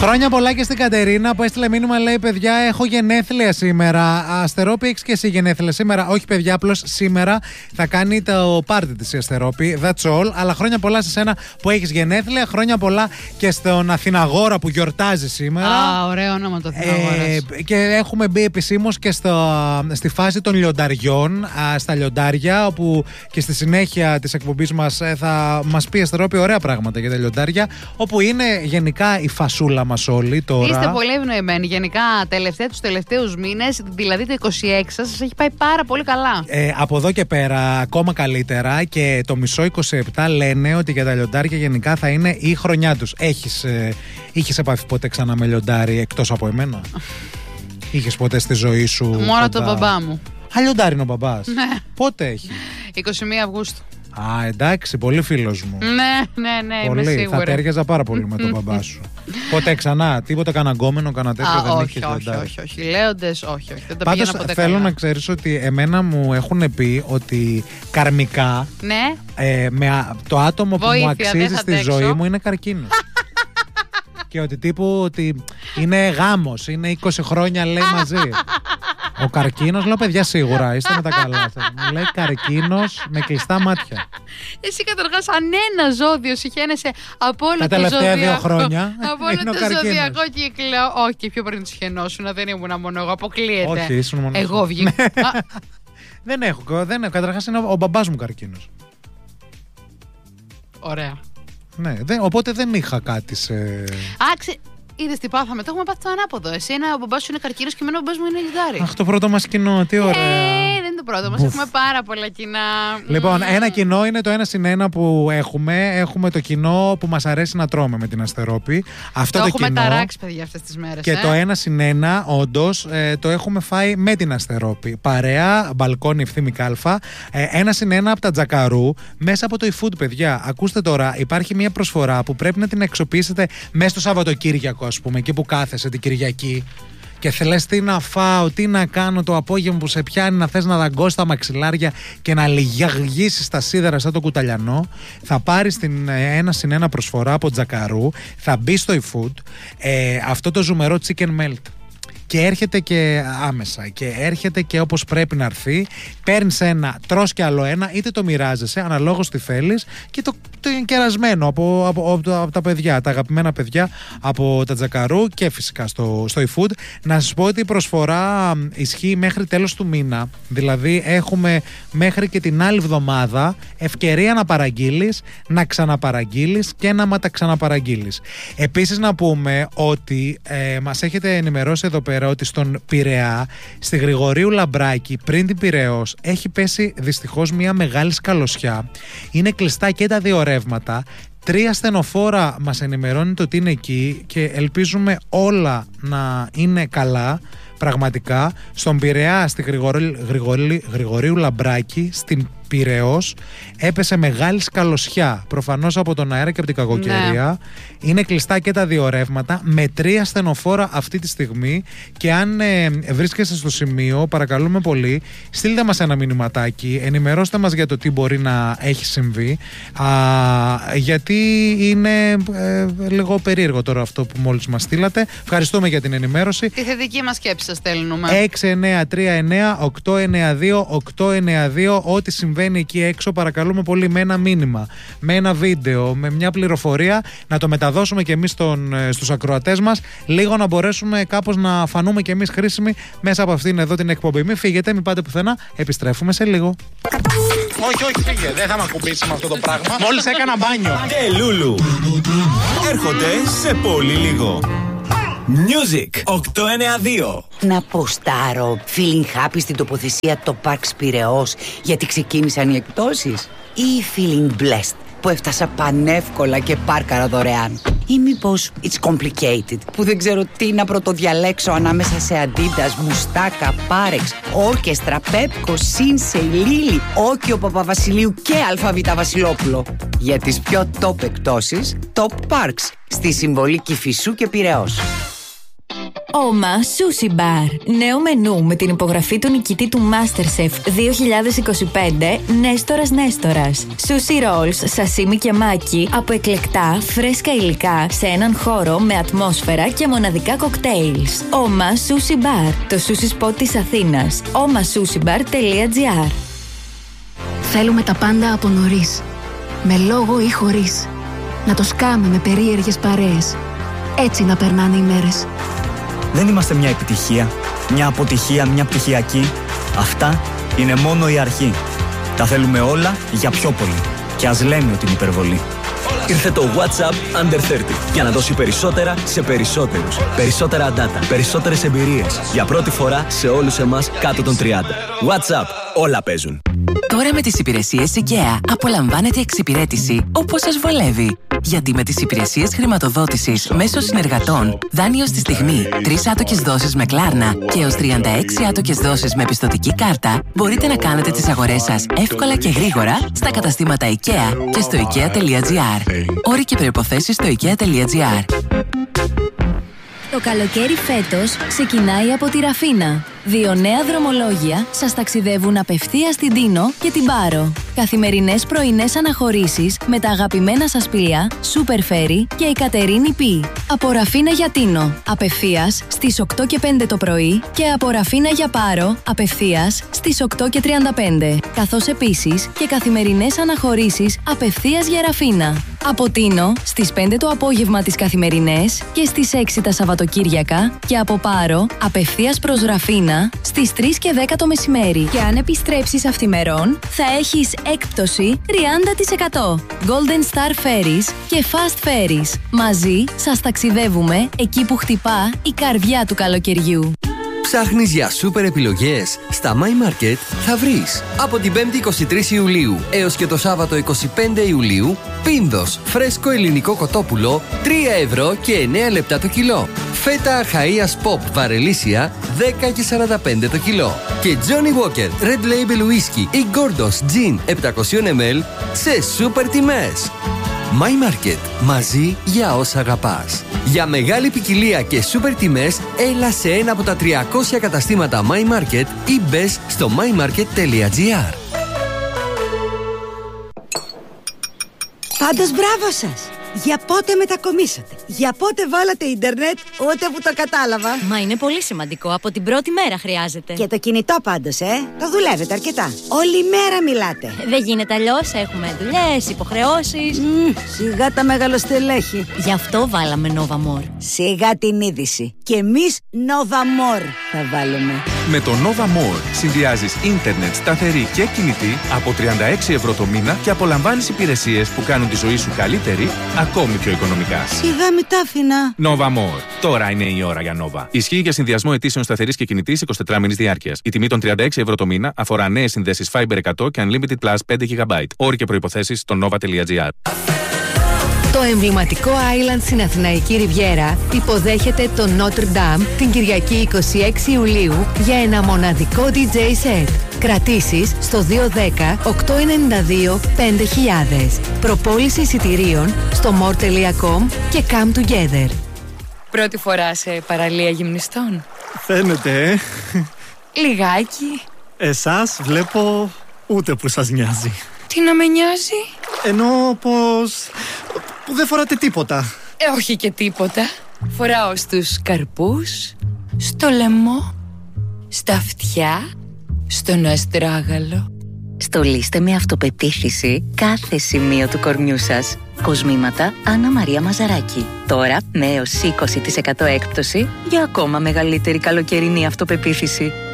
Χρόνια πολλά και στην Κατερίνα που έστειλε μήνυμα, λέει: παιδιά, έχω γενέθλια σήμερα. Αστερόπη, έχεις και εσύ γενέθλια σήμερα? Όχι, παιδιά, απλώς σήμερα θα κάνει το πάρτι της η Αστερόπη. That's all. Αλλά χρόνια πολλά σε σένα που έχεις γενέθλια. Χρόνια πολλά και στον Αθηναγόρα που γιορτάζει σήμερα. Α, ωραίο όνομα το Αθηναγόρας. Και έχουμε μπει επισήμως και στη φάση των λιονταριών, στα λιοντάρια, όπου και στη συνέχεια της εκπομπής μας θα μας πει η Αστερόπη ωραία πράγματα για τα λιοντάρια. Όπου είναι γενικά η φασούλα μας όλοι τώρα. Είστε πολύ ευνοημένοι. Γενικά, τους τελευταίους μήνες, δηλαδή το 26 σας έχει πάει πάρα πολύ καλά. Από εδώ και πέρα, ακόμα καλύτερα. Και το μισό 27 λένε ότι για τα λιοντάρια γενικά θα είναι η χρονιά τους. Είχες επαφή ποτέ ξανά με λιοντάρι εκτός από εμένα? Είχες ποτέ στη ζωή σου? Μόνο τον μπαμπά μου. Α, λιοντάρι είναι ο μπαμπάς. Ναι. Πότε έχει? 21 Αυγούστου. Α, εντάξει, πολύ φίλος μου. Ναι, πολύ. είμαι σίγουρη. Θα τέριαζα πάρα πολύ με τον μπαμπά σου. Ποτέ ξανά, τίποτα καναγκόμενο, κανένα τέτοιο δεν είχες? Όχι. Λέοντες, όχι. Δεν τα πάντως ποτέ θέλω καλά. να ξέρεις ότι εμένα μου έχουν πει ότι καρμικά με το άτομο που μου αξίζει στη ζωή μου είναι καρκίνος. Και ότι τύπου ότι είναι γάμος, είναι 20 χρόνια λέει μαζί. Ο καρκίνος, λέω παιδιά σίγουρα, είστε με τα καλά σας. Μου λέει καρκίνος με κλειστά μάτια. Εσύ καταρχάς αν ένα ζώδιο συχαίνεσαι από όλο τα το τελευταία ζωδιακό, 2 χρόνια από όλο το ζωδιακό κύκλο. Όχι, πιο πριν συχαινόσουν, δεν ήμουν μόνο εγώ, αποκλείεται. Όχι, ήσουν μόνο εγώ βγήκα. Δεν έχω. Καταρχάς είναι ο μπαμπάς μου καρκίνος. Ωραία. Ναι, οπότε δεν είχα κάτι σε... Είδες τι πάθαμε, το έχουμε πάθει το ανάποδο. Ο μπαμπάς σου είναι καρκίνος και εμένα ο μπαμπάς μου είναι λιοντάρι. Αχ, το πρώτο μας κοινό, τι ωραία. Δεν είναι το πρώτο μας, έχουμε πάρα πολλά κοινά. Λοιπόν, ένα κοινό είναι το 1+1 που έχουμε. Έχουμε το κοινό που μας αρέσει να τρώμε με την Αστερόπη. Αυτό το έχουμε κοινό, ταράξει, παιδιά, αυτές τις μέρες. Και το 1+1, όντως, το έχουμε φάει με την Αστερόπη. Παρέα, μπαλκόνι Ευθύμη Κάλφα. 1+1 από τα Τζακαρού, μέσα από το eFood, παιδιά. Ακούστε τώρα, υπάρχει μια προσφορά που πρέπει να την αξιοποιήσετε μέσα στο Σαββατοκύριακο, ας πούμε, εκεί που κάθεσαι την Κυριακή και θες τι να φάω, τι να κάνω το απόγευμα που σε πιάνει να θες να δαγκώσεις τα μαξιλάρια και να λυγαγγίσεις τα σίδερα σαν το κουταλιανό. Θα πάρεις την 1+1 προσφορά από Τζακαρού, θα μπει στο eFood, αυτό το ζουμερό chicken melt. Και έρχεται και άμεσα και έρχεται και όπως πρέπει να έρθει. Παίρνεις ένα, τρως και άλλο ένα, είτε το μοιράζεσαι αναλόγως τι θέλεις, και το κερασμένο από τα παιδιά, τα αγαπημένα παιδιά από τα Τζακαρού και φυσικά στο eFood. Να σας πω ότι η προσφορά ισχύει μέχρι τέλος του μήνα. Δηλαδή έχουμε μέχρι και την άλλη εβδομάδα ευκαιρία να παραγγείλεις, να ξαναπαραγγείλεις και να ξαναπαραγγείλεις. Επίσης να πούμε ότι μας έχετε ενημερώσει εδώ πέρα ότι στον Πειραιά, στη Γρηγορίου Λαμπράκη, πριν την Πειραιώς, έχει πέσει δυστυχώς μια μεγάλη σκαλωσιά. Είναι κλειστά και τα 2 ρεύματα. 3 στενοφόρα μας ενημερώνεται ότι είναι εκεί και ελπίζουμε όλα να είναι καλά. Πραγματικά, στον Πειραιά, στη Γρηγορίου Λαμπράκη, στην Πειραιώς, έπεσε μεγάλη σκαλωσιά. Προφανώς από τον αέρα και από την κακοκαιρία. Ναι. Είναι κλειστά και τα 2 ρεύματα, με 3 στενοφόρα αυτή τη στιγμή. Και αν βρίσκεστε στο σημείο, παρακαλούμε πολύ, στείλτε μας ένα μηνυματάκι, ενημερώστε μας για το τι μπορεί να έχει συμβεί. Γιατί είναι λίγο περίεργο τώρα αυτό που μόλις μας στείλατε. Ευχαριστούμε για την ενημέρωση. Τη θετική μας σκέψη σας στέλνουμε. 6939-892-892. Ό,τι συμβαίνει εκεί έξω, παρακαλούμε πολύ, με ένα μήνυμα, με ένα βίντεο, με μια πληροφορία, να το μεταδώσουμε και εμείς στους ακροατές μας, λίγο να μπορέσουμε κάπως να φανούμε και εμείς χρήσιμοι μέσα από αυτήν εδώ την εκπομπή. Μην φύγετε, μην πάτε πουθενά, επιστρέφουμε σε λίγο. Όχι, φύγε, δεν θα με ακουμπήσει με αυτό το πράγμα. Μόλις έκανα μπάνιο. Και Λούλου έρχονται σε πολύ λίγο. Music 892. Να ποστάρω feeling happy στην τοποθεσία το Parks Πειραιώς γιατί ξεκίνησαν οι εκπτώσεις, ή feeling blessed που έφτασα πανεύκολα και πάρκαρα δωρεάν, ή μήπως it's complicated που δεν ξέρω τι να πρωτοδιαλέξω ανάμεσα σε Adidas, Μουστάκα, Πάρεξ, Όρκεστρα, Πέπκο, Σίνσεϊ, Λίλι, Όκιο Παπαβασιλείου και Αλφαβήτα Βασιλόπουλο. Για τις πιο top εκπτώσεις, Top Parks στη Συμβολή Κηφισού και Πειραιώς. Oma Sushi Bar. Νέο μενού με την υπογραφή του νικητή του MasterChef 2025, Νέστορας. Sushi rolls, σασίμι και μάκι από εκλεκτά, φρέσκα υλικά σε έναν χώρο με ατμόσφαιρα και μοναδικά κοκτέιλς. Oma Sushi Bar, το sushi spot της Αθήνας. omasushibar.gr. Θέλουμε τα πάντα από νωρίς. Με λόγο ή χωρίς. Να το σκάμε με περίεργες παρέες. Έτσι να περνάνε οι μέρες. Δεν είμαστε μια επιτυχία, μια αποτυχία, μια πτυχιακή. Αυτά είναι μόνο η αρχή. Τα θέλουμε όλα για πιο πολύ. Και ας λέμε ότι είναι υπερβολή. Ήρθε το WhatsApp Under 30 για να δώσει περισσότερα σε περισσότερους. Περισσότερα data, περισσότερες εμπειρίες. Για πρώτη φορά σε όλους εμάς κάτω των 30. WhatsApp, όλα παίζουν. Τώρα με τις υπηρεσίες IKEA απολαμβάνετε εξυπηρέτηση όπως σας βολεύει. Γιατί με τις υπηρεσίες χρηματοδότησης μέσω συνεργατών, δάνειο στη στιγμή, 3 άτοκες δόσεις με Κλάρνα και έως 36 άτοκες δόσεις με πιστωτική κάρτα, μπορείτε να κάνετε τις αγορές σας εύκολα και γρήγορα στα καταστήματα IKEA και στο IKEA.gr. Όροι και προϋποθέσεις στο IKEA.gr. Το καλοκαίρι φέτος ξεκινάει από τη Ραφίνα. 2 νέα δρομολόγια σας ταξιδεύουν απευθείας στην Τίνο και την Πάρο. Καθημερινές πρωινές αναχωρήσεις με τα αγαπημένα σας πλοία Super Ferry και η Κατερίνη Π. Από Ραφίνα για Τίνο, απευθείας στις 8 και 5 το πρωί και από Ραφίνα για Πάρο, απευθείας στις 8 και 35. Καθώς επίσης και καθημερινές αναχωρήσεις απευθείας για Ραφίνα. Από Τίνο στις 5 το απόγευμα τις καθημερινές και στις 6 τα Σαββατοκύριακα και από Πάρο απευθείας προς Ραφίνα στις 3 και 10 το μεσημέρι. Και αν επιστρέψεις αυθημερών θα έχεις έκπτωση 30%. Golden Star Ferries και Fast Ferries. Μαζί σας ταξιδεύουμε εκεί που χτυπά η καρδιά του καλοκαιριού. Ψάχνεις για σούπερ επιλογές? Στα My Market θα βρεις. Από την 5η 23 Ιουλίου έως και το Σάββατο 25 Ιουλίου, πίνδος φρέσκο ελληνικό κοτόπουλο 3 ευρώ και 9 λεπτά το κιλό. Φέτα Αχαΐας Pop βαρελίσια 10 και 45 το κιλό. Και Johnny Walker Red Label Whisky ή Gordos Gin 700 ml σε σούπερ τιμές. My Market. Μαζί για όσα αγαπάς. Για μεγάλη ποικιλία και σούπερ τιμές, έλα σε ένα από τα 300 καταστήματα My Market ή μπες στο mymarket.gr. Πάντως μπράβο σας! Για πότε μετακομίσατε? Για πότε βάλατε ίντερνετ? Ούτε που το κατάλαβα. Μα είναι πολύ σημαντικό. Από την πρώτη μέρα χρειάζεται. Και το κινητό πάντως, το δουλεύετε αρκετά. Όλη μέρα μιλάτε. Δεν γίνεται αλλιώς. Έχουμε δουλειές, υποχρεώσεις. Σιγά τα μεγαλοστελέχη. Γι' αυτό βάλαμε Nova More. Σιγά την είδηση. Και εμείς Nova More θα βάλουμε. Με το Nova More συνδυάζεις ίντερνετ σταθερή και κινητή από 36 ευρώ το μήνα και απολαμβάνεις υπηρεσίες που κάνουν τη ζωή σου καλύτερη, ακόμη πιο οικονομικά. Σιγά μη τα άφηνα. Nova More. Τώρα είναι η ώρα για Nova. Ισχύει για συνδυασμό αιτήσεων σταθερής και κινητής 24 μήνες διάρκειας. Η τιμή των 36 ευρώ το μήνα αφορά νέες συνδέσεις Fiber 100 και Unlimited Plus 5 GB. Όροι και προϋποθέσεις στο nova.gr. Το εμβληματικό Island στην Αθηναϊκή Ριβιέρα υποδέχεται το Notre Dame την Κυριακή 26 Ιουλίου για ένα μοναδικό DJ set. Κρατήσεις στο 210-892-5000. Προπόληση εισιτηρίων στο more.com και come together. Πρώτη φορά σε παραλία γυμνιστών? Φαίνεται, Λιγάκι. Εσάς βλέπω ούτε που σας νοιάζει. Τι να με νοιάζει? Εννοώ πως που δεν φοράτε τίποτα. Όχι και τίποτα. Φοράω στους καρπούς, στο λαιμό, στα αυτιά, στον αστράγαλο. Στολίστε με αυτοπεποίθηση κάθε σημείο του κορμιού σας. Κοσμήματα Άννα Μαρία Μαζαράκη. Τώρα με έως 20% έκπτωση για ακόμα μεγαλύτερη καλοκαιρινή αυτοπεποίθηση.